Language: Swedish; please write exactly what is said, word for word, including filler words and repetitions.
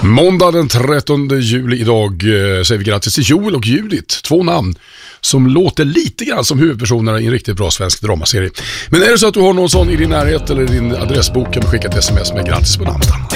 Måndag den trettonde juli idag eh, säger vi grattis till Joel och Judith. Två namn som låter lite grann som huvudpersoner i en riktigt bra svensk dramaserie. Men är det så att du har någon sån i din närhet eller i din adressbok kan du skicka ett sms med grattis på namnsdagen.